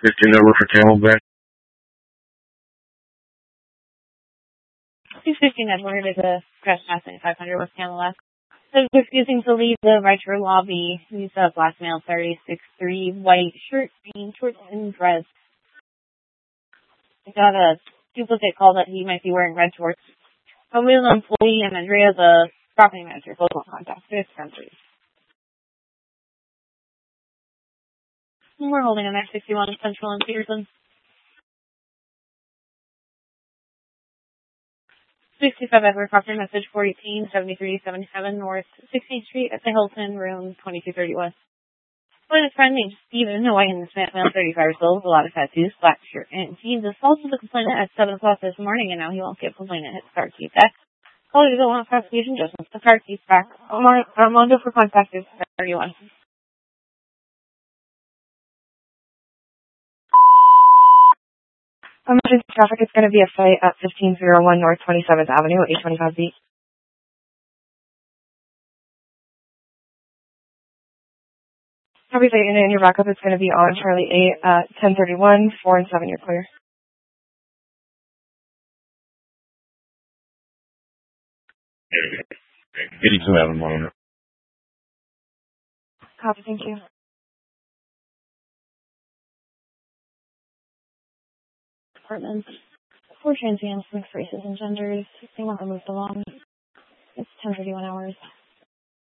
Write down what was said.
15 number for Camelback. 215 Edward is a trespassing 500 with Camelback. So refusing to leave the retro lobby. He's a black male, 36'3", white shirt, jeans, shorts, and dress. I got a duplicate call that he might be wearing red shorts. I'm an employee, and Andrea, the property manager, both on contact. This country. We're holding on X61 Central and Peterson. 65 Edward Proctor, message 418, 7377 North 16th Street at the Hilton, room 2230 West. When a friend named Steven, Hawaii in the male 35 years old, with a lot of tattoos, black shirt, and jeans, assaulted the complainant at 7 o'clock this morning, and now he won't get complainant his car keys back. Call you to go on prosecution, just wants the car keys back. Armando for contact is 31. Emergency traffic is going to be a fight at 1501 North 27th Avenue, 825B. Everything in your backup is going to be on Charlie 8 at 1031, 4 and 7, you're clear. Eighty-two Avenue Monitor. Copy, thank you. Apartments. 4 transients, mixed races and genders. They want them moved along. It's 10:31 hours.